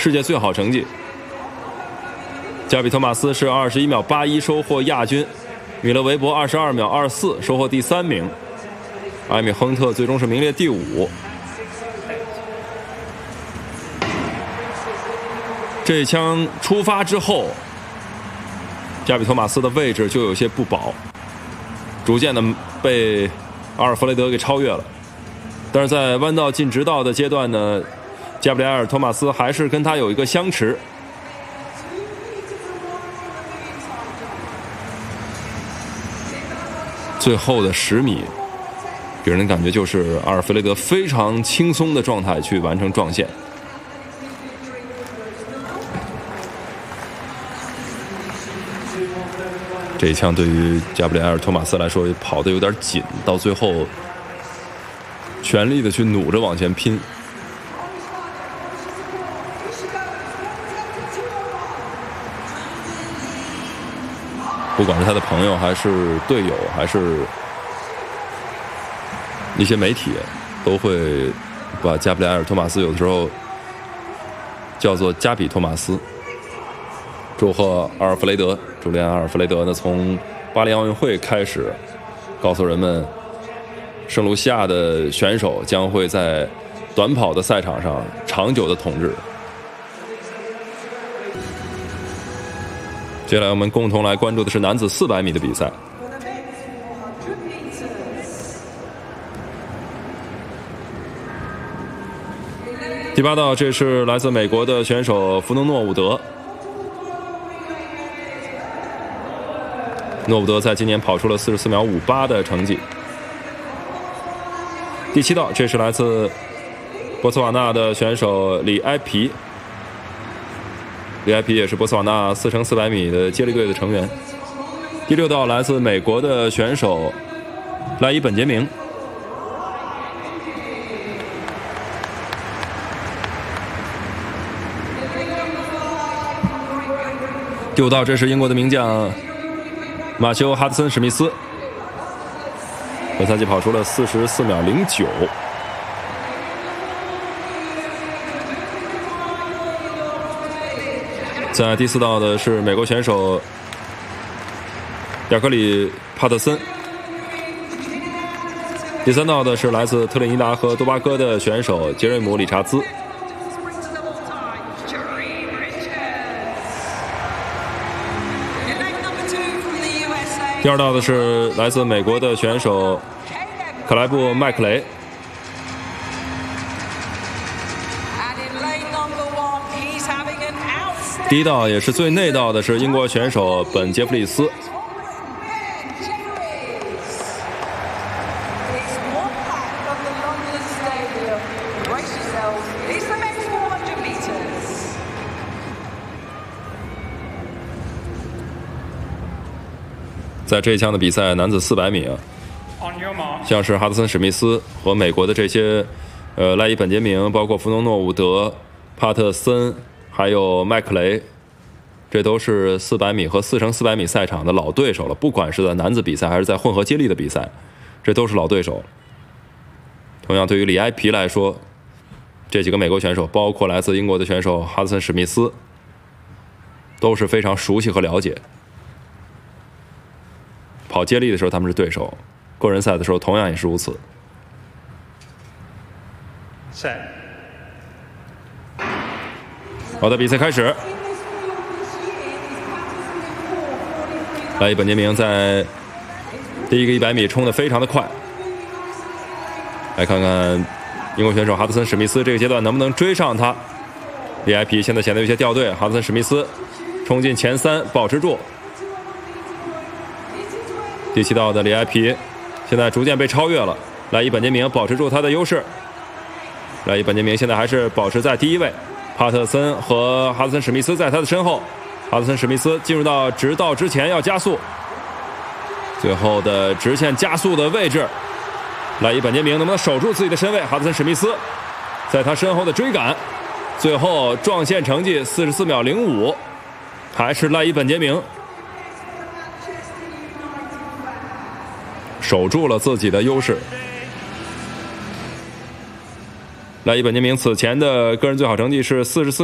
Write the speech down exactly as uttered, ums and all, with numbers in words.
世界最好成绩。加比托马斯是二十一秒八一收获亚军，米勒维伯二十二秒二四收获第三名，艾米亨特最终是名列第五。这一枪出发之后，加比托马斯的位置就有些不保，逐渐的被阿尔弗雷德给超越了。但是在弯道进直道的阶段呢，加布里埃尔·托马斯还是跟他有一个相持。最后的十米，给人的感觉就是阿尔弗雷德非常轻松的状态去完成撞线。这一枪对于加布里埃尔·托马斯来说跑得有点紧，到最后全力的去努着往前拼。不管是他的朋友还是队友还是一些媒体，都会把加布里埃尔·托马斯有的时候叫做加比托马斯。祝贺阿尔弗雷德，朱利安·阿尔弗雷德呢，从巴黎奥运会开始告诉人们，圣卢西亚的选手将会在短跑的赛场上长久的统治。接下来我们共同来关注的是男子四百米的比赛。第八道，这是来自美国的选手弗农诺伍德。诺伍德在今年跑出了四十四秒五八的成绩。第七道，这是来自波茨瓦纳的选手里埃皮。里埃皮也是波茨瓦纳四乘四百米的接力队的成员。第六道，来自美国的选手赖伊本杰明。第五道，这是英国的名将马修·哈德森·史密斯，本赛季跑出了四十四秒零九。在第四道的是美国选手亚克里·帕特森。第三道的是来自特立尼达和多巴哥的选手杰瑞姆·理查兹。第二道的是来自美国的选手克莱布·麦克雷。第一道也是最内道的是英国选手本·杰弗里斯。在这一项的比赛，男子四百米啊，像是哈德森·史密斯和美国的这些，呃，赖伊·本杰明，包括弗农诺伍德、帕特森，还有麦克雷，这都是四百米和四乘四百米赛场的老对手了。不管是在男子比赛还是在混合接力的比赛，这都是老对手。同样，对于里埃皮来说，这几个美国选手，包括来自英国的选手哈德森·史密斯，都是非常熟悉和了解。跑接力的时候他们是对手，个人赛的时候同样也是如此。好的，比赛开始。赖伊本杰明在第一个一百米冲得非常的快。来看看英国选手哈德森·史密斯这个阶段能不能追上他。里埃皮现在显得有些掉队，哈德森·史密斯冲进前三，保持住。第七道的里埃皮现在逐渐被超越了，赖伊本杰明保持住他的优势。赖伊本杰明现在还是保持在第一位，帕特森和哈德森·史密斯在他的身后。哈德森·史密斯进入到直道之前要加速，最后的直线加速的位置，赖伊本杰明能不能守住自己的身位？哈德森·史密斯在他身后的追赶，最后撞线成绩四十四秒零五，还是赖伊本杰明守住了自己的优势。赖伊本杰明此前的个人最好成绩是四十四。